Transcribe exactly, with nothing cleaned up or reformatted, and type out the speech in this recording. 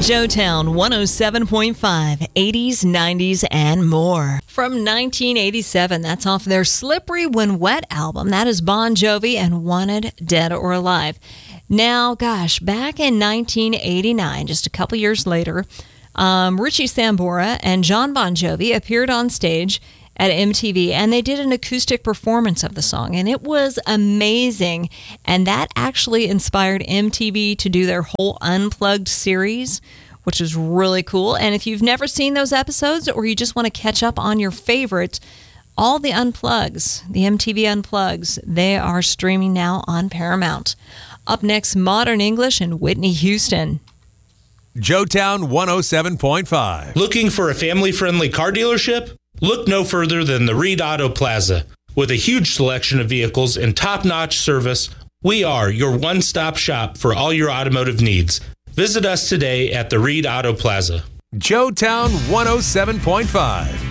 Joetown one oh seven point five, eighties, nineties, and more. From nineteen eighty-seven, that's off their Slippery When Wet album. That is Bon Jovi and Wanted Dead or Alive. Now, gosh, back in nineteen eighty-nine, just a couple years later, um, Richie Sambora and John Bon Jovi appeared on stage at M T V, and they did an acoustic performance of the song, and it was amazing. And that actually inspired M T V to do their whole Unplugged series, which is really cool. And if you've never seen those episodes, or you just want to catch up on your favorites, all the Unplugs, the M T V Unplugs, they are streaming now on Paramount. Up next, Modern English and Whitney Houston. Joetown one oh seven point five. Looking for a family-friendly car dealership? Look no further than the Reed Auto Plaza. With a huge selection of vehicles and top-notch service, we are your one-stop shop for all your automotive needs. Visit us today at the Reed Auto Plaza. Joetown one oh seven point five.